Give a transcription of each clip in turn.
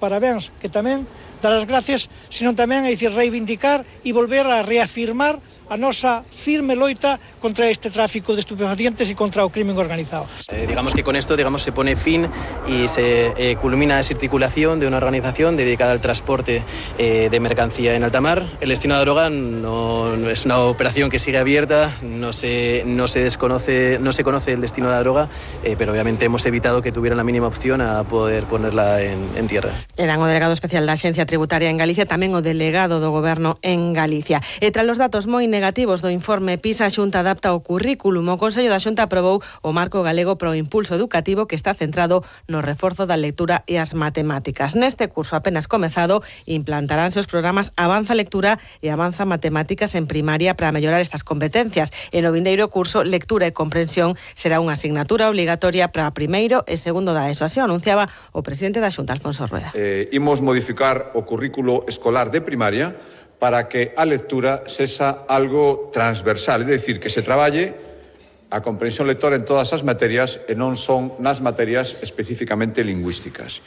parabéns, que tamén dar as gracias, senón tamén, reivindicar e volver a reafirmar a nosa firme loita contra este tráfico de estupefacientes y contra el crimen organizado. Digamos que con esto se pone fin y se culmina esa articulación de una organización dedicada al transporte de mercancía en alta mar. El destino de la droga no es una operación que sigue abierta, no se conoce el destino de la droga, pero obviamente hemos evitado que tuvieran la mínima opción a poder ponerla en tierra. Eran o delegado especial da Axencia Tributaria en Galicia, tamén o delegado do Goberno en Galicia. E tras os datos moi negativos do informe PISA, a Xunta adapta o currículum. O Consello da Xunta aprobou o Marco Galego para o Impulso Educativo, que está centrado no reforzo da lectura e as matemáticas. Neste curso apenas comezado, implantaránse os programas Avanza Lectura e Avanza Matemáticas en primaria para mellorar estas competencias. E no vindeiro curso, Lectura e Comprensión será unha asignatura obligatoria para primeiro e segundo da ESO. Así o anunciaba o presidente da Xunta, Alfonso Rueda. Imos modificar o currículo escolar de primaria para que a lectura sexa algo transversal, é dicir, que se traballe a comprensión lectora en todas as materias e non son nas materias especificamente lingüísticas.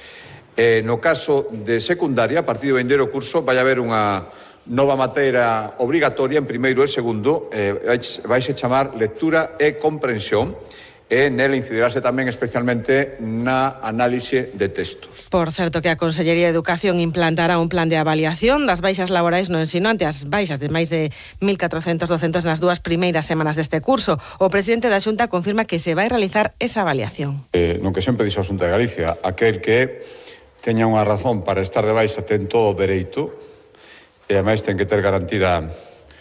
No caso de secundaria, a partir do vindeiro curso, vai haber unha nova materia obrigatoria en primeiro e segundo, vaise chamar lectura e comprensión, e nela incidirase tamén especialmente na análise de textos. Por certo que a Consellería de Educación implantará un plan de avaliación das baixas laborais no ensino ante as baixas de máis de 1.400 docentes nas dúas primeiras semanas deste curso. O presidente da Xunta confirma que se vai realizar esa avaliación. No que sempre dixo a Xunta de Galicia, aquel que teña unha razón para estar de baixa ten todo o dereito e ademais ten que ter garantida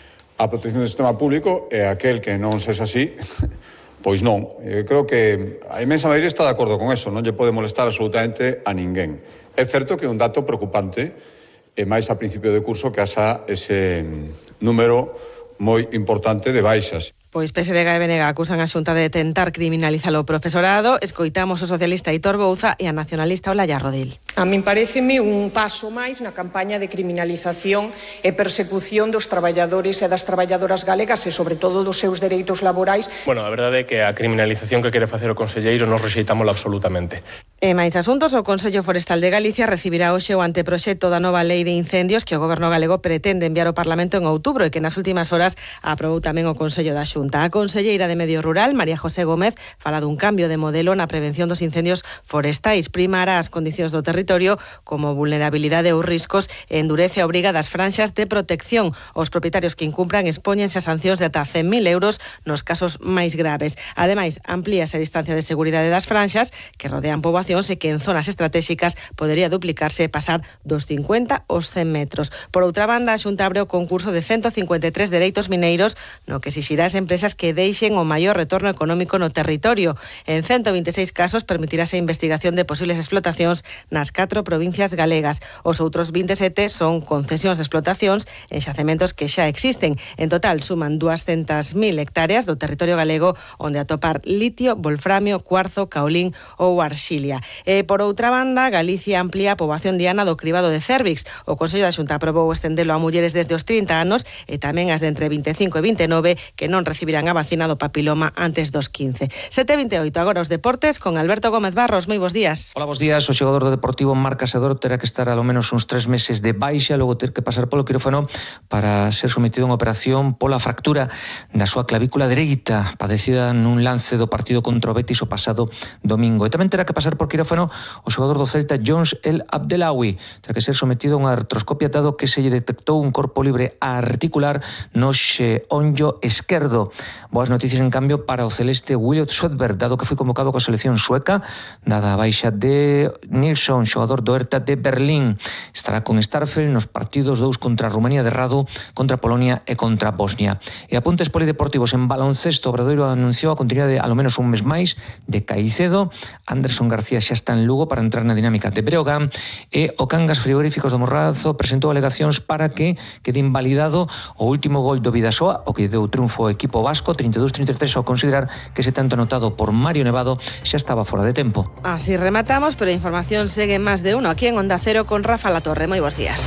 a protección do sistema público, e aquel que non sexa así, pois non. Creo que a inmensa maioría está de acordo con eso, non lle pode molestar absolutamente a ninguén. É certo que é un dato preocupante, e máis a principio de curso que haxa ese número moi importante de baixas. Pois PSDG e BNG acusan a Xunta de tentar criminalizar o profesorado. Escoitamos o socialista Aitor Bouza e a nacionalista Olaya Rodil. A min paréceme un paso máis na campaña de criminalización e persecución dos traballadores e das traballadoras galegas e, sobre todo, dos seus dereitos laborais. Bueno, a verdade é que a criminalización que quere facer o conselleiro nos rexeitámola absolutamente. E máis asuntos, o Consello Forestal de Galicia recibirá hoxe o anteproxecto da nova lei de incendios que o Goberno galego pretende enviar ao Parlamento en outubro e que nas últimas horas aprobou tamén o Consello da Xunta. A conselleira de Medio Rural, María José Gómez, fala dun cambio de modelo na prevención dos incendios forestais. Primará as condicións do territorio como vulnerabilidade ou riscos e endurece a obriga das franxas de protección. Os propietarios que incumpran expóñense a sancións de ata 100.000 euros nos casos máis graves. Ademais, amplíase a distancia de seguridade das franxas que rodean poboacións e que en zonas estratégicas podería duplicarse e pasar dos 50 aos 100 metros. Por outra banda, a Xunta abre o concurso de 153 dereitos mineiros no que exixirá as empresas que deixen o maior retorno económico no territorio. En 126 casos permitirase a investigación de posibles explotacións nas 4 provincias galegas. Os outros 27 son concesións de explotacións en xacementos que xa existen. En total suman 200.000 hectáreas do territorio galego onde atopar litio, wolframio, cuarzo, caolín ou arxilia. E por outra banda, Galicia amplía a poboación diana do cribado de cérvix. O Consello da Xunta aprobou estendelo a mulleres desde os 30 anos e tamén as de entre 25 e 29 que non recibirán a vacina do papiloma antes dos 15. 7:28, agora os deportes con Alberto Gómez Barros. Moi bons días. Hola, bons días. O xogador do Deportivo Marc Casador terá que estar ao menos uns 3 meses de baixa, logo ter que pasar polo quirófano para ser sometido a unha operación pola fractura da súa clavícula dereita, padecida nun lance do partido contra o Betis o pasado domingo. E tamén terá que pasar por quirófano o xogador do Celta Jones El Abdelawi. Terá que ser sometido a unha artroscopia dado que se lle detectou un corpo libre articular no xeonllo esquerdo. Boas noticias, en cambio, para o celeste Williot Swedberg, dado que foi convocado coa selección sueca, dada a baixa de Nilsson, xogador do Hertha de Berlín. Estará con Starfel nos partidos 2 contra Rumanía de Rado, contra Polonia e contra Bosnia. E apuntes polideportivos en baloncesto, Obradoiro anunciou a continuidade alo menos un mes máis de Caicedo. Anderson García xa está en Lugo para entrar na dinámica de Breogán e o Cangas Frigoríficos do Morrazo presentou alegacións para que quede invalidado o último gol do Bidasoa, o que deu triunfo ao equipo vasco 32-33, ao considerar que ese tanto anotado por Mario Nevado xa estaba fora de tempo. Así rematamos, pero a información segue en Más de Uno aquí en Onda Cero con Rafa Latorre. Moi bons días.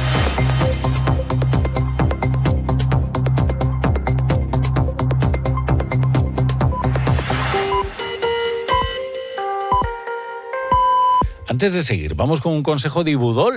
Antes de seguir, vamos con un consejo de Ibudol.